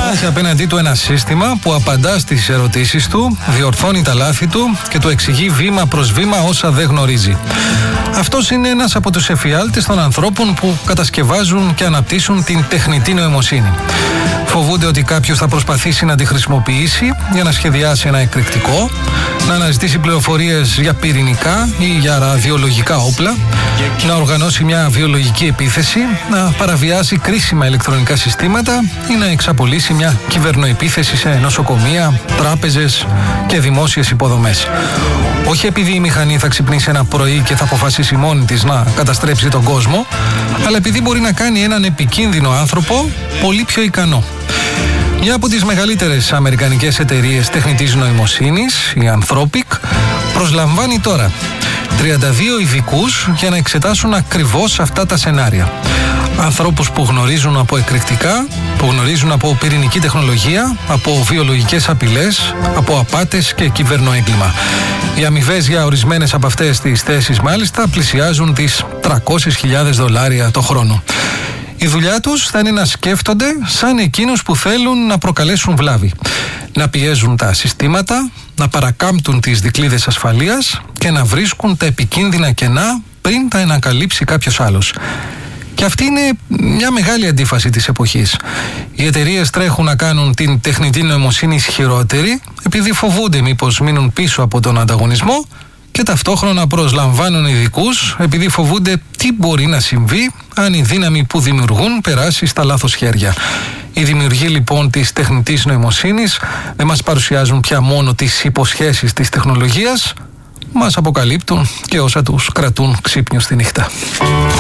Έχει απέναντί του ένα σύστημα που απαντά στις ερωτήσεις του, διορθώνει τα λάθη του και του εξηγεί βήμα προς βήμα όσα δεν γνωρίζει. Αυτός είναι ένας από τους εφιάλτες των ανθρώπων που κατασκευάζουν και αναπτύσσουν την τεχνητή νοημοσύνη. Φοβούνται ότι κάποιος θα προσπαθήσει να τη χρησιμοποιήσει για να σχεδιάσει ένα εκρηκτικό, να αναζητήσει πληροφορίες για πυρηνικά ή για ραδιολογικά όπλα, να οργανώσει μια βιολογική επίθεση, να παραβιάσει κρίσιμα ηλεκτρονικά συστήματα ή να εξαπολύσει μια κυβερνοεπίθεση σε νοσοκομεία, τράπεζες και δημόσιες υποδομές. Όχι επειδή η μηχανή θα ξυπνήσει ένα πρωί και θα αποφασίσει μόνη της να καταστρέψει τον κόσμο, αλλά επειδή μπορεί να κάνει έναν επικίνδυνο άνθρωπο πολύ πιο ικανό. Μια από τις μεγαλύτερες αμερικανικές εταιρείες τεχνητής νοημοσύνης, η Anthropic, προσλαμβάνει τώρα 32 ειδικούς για να εξετάσουν ακριβώς αυτά τα σενάρια. Ανθρώπους που γνωρίζουν από εκρηκτικά, που γνωρίζουν από πυρηνική τεχνολογία, από βιολογικές απειλές, από απάτες και κυβερνοέγκλημα. Οι αμοιβές για ορισμένες από αυτές τις θέσεις μάλιστα πλησιάζουν τις $300,000 το χρόνο. Η δουλειά τους θα είναι να σκέφτονται σαν εκείνους που θέλουν να προκαλέσουν βλάβη. Να πιέζουν τα συστήματα, να παρακάμπτουν τις δικλείδες ασφαλείας και να βρίσκουν τα επικίνδυνα κενά πριν τα ανακαλύψει κάποιος άλλος. Και αυτή είναι μια μεγάλη αντίφαση της εποχής. Οι εταιρείες τρέχουν να κάνουν την τεχνητή νοημοσύνη ισχυρότερη επειδή φοβούνται μήπως μείνουν πίσω από τον ανταγωνισμό και ταυτόχρονα προσλαμβάνουν ειδικούς επειδή φοβούνται τι μπορεί να συμβεί αν η δύναμη που δημιουργούν περάσει στα λάθος χέρια. Οι δημιουργοί λοιπόν της τεχνητής νοημοσύνης δεν μας παρουσιάζουν πια μόνο τις υποσχέσεις της τεχνολογίας, μας αποκαλύπτουν και όσα τους κρατούν ξύπνιους τη νύχτα.